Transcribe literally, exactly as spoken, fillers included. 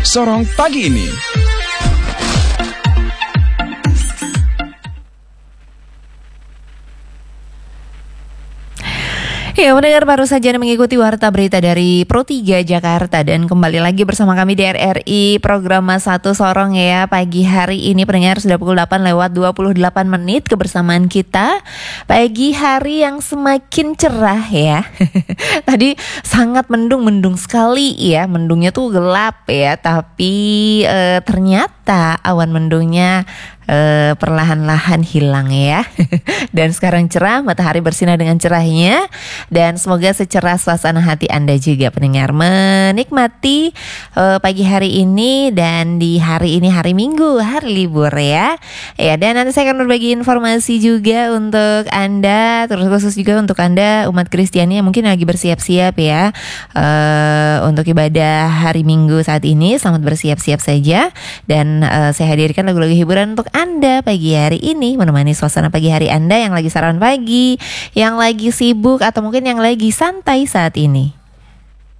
Sorong pagi ini. Ya, mendengar baru saja mengikuti warta berita dari Pro tiga Jakarta. Dan kembali lagi bersama kami di R R I Program Satu Sorong ya. Pagi hari ini pendengar sudah pukul delapan lewat dua puluh delapan menit kebersamaan kita. Pagi hari yang semakin cerah ya. Tadi sangat mendung-mendung sekali ya. Mendungnya tuh gelap ya. Tapi eh, ternyata awan mendungnya Uh, perlahan-lahan hilang ya. Dan sekarang cerah, matahari bersinar dengan cerahnya. Dan semoga secerah suasana hati Anda juga pendengar menikmati uh, pagi hari ini. Dan di hari ini hari Minggu, hari libur ya. Ya, dan nanti saya akan berbagi informasi juga untuk Anda, terus khusus juga untuk Anda umat Kristiani yang mungkin lagi bersiap-siap ya uh, untuk ibadah hari Minggu saat ini. Selamat bersiap-siap saja. Dan uh, saya hadirkan lagu-lagu hiburan untuk Anda pagi hari ini, menemani suasana pagi hari Anda yang lagi sarapan pagi, yang lagi sibuk, atau mungkin yang lagi santai saat ini.